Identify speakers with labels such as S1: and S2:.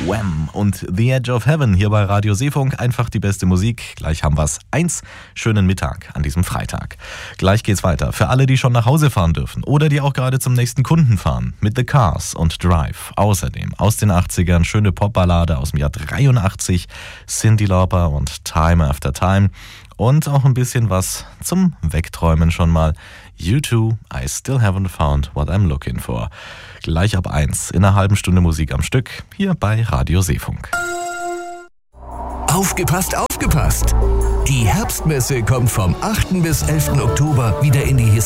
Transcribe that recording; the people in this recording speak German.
S1: Wham! Und The Edge of Heaven hier bei Radio Seefunk. Einfach die beste Musik. Gleich haben wir's. Schönen Mittag an diesem Freitag. Gleich geht's weiter. Für alle, die schon nach Hause fahren dürfen oder die auch gerade zum nächsten Kunden fahren. Mit The Cars und Drive. Außerdem aus den 80ern schöne Popballade aus dem Jahr 83. Cyndi Lauper und Time After Time. Und auch ein bisschen was zum Wegträumen schon mal. U2, I Still Haven't Found What I'm Looking For. Gleich ab 1 in einer halben Stunde Musik am Stück, hier bei Radio Seefunk.
S2: Aufgepasst, aufgepasst! Die Herbstmesse kommt vom 8. bis 11. Oktober wieder in die